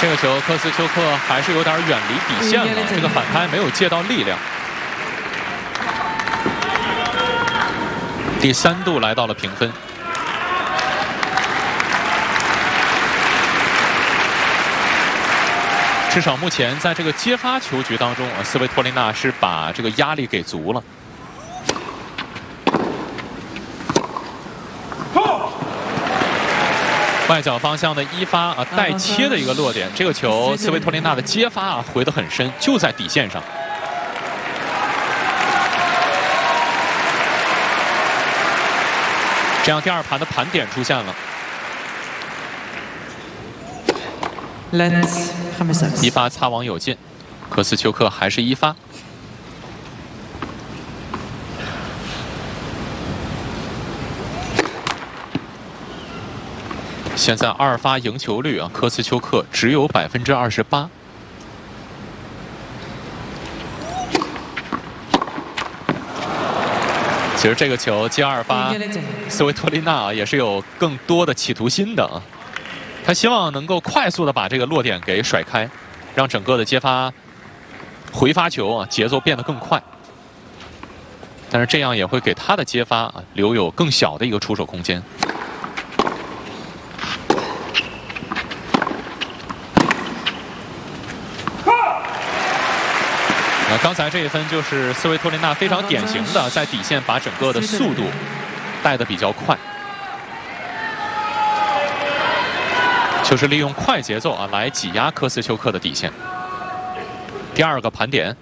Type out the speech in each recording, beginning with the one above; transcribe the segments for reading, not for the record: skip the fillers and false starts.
这个球科斯丘克还是有点远离底线了，这个反拍没有借到力量。第3度来到了平分。至少目前在这个接发球局当中，斯维托利娜是把这个压力给足了。 外角方向的一发带切的一个落点，这个球斯维托利娜的接发回得很深，就在底线上。这样第2盘的盘点出现了，一发擦网有进，科斯丘克还是一发。 现在2发赢球率科斯丘克只有28%。其实这个球接2发，斯维托利娜也是有更多的企图心的他希望能够快速的把这个落点给甩开，让整个的接发回发球节奏变得更快。但是这样也会给他的接发留有更小的一个出手空间。 刚才这一分就是斯维托利娜非常典型的在底线把整个的速度带得比较快，就是利用快节奏来挤压科斯丘克的底线。第2个盘点，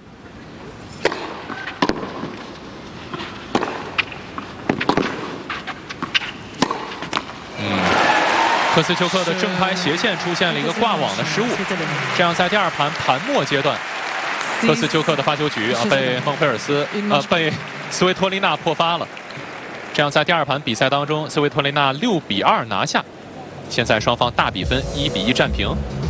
科斯丘克的正拍斜线出现了一个挂网的失误，这样在第2盘盘末阶段。 科斯丘克的发球局被孟菲尔斯被斯维托利娜破发了，这样在第2盘比赛当中，斯维托利娜6比2拿下，现在双方大比分1比1战平。